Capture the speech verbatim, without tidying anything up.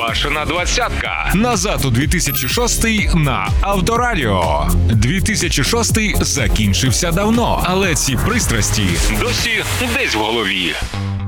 Башена двадцятка. Назад у дві тисячі шостий на Авторадіо. дві тисячі шостий закінчився давно, але ці пристрасті досі десь в голові.